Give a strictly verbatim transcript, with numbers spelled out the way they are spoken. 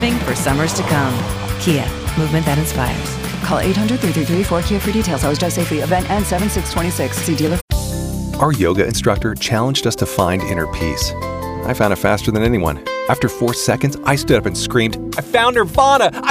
For summers to come. Kia, movement that inspires. Call eight hundred, three three three, four K I A for details. Always drive safely. Event ends seven six twenty-six. See dealer. Our yoga instructor challenged us to find inner peace. I found it faster than anyone. After four seconds, I stood up and screamed, "I found Nirvana! I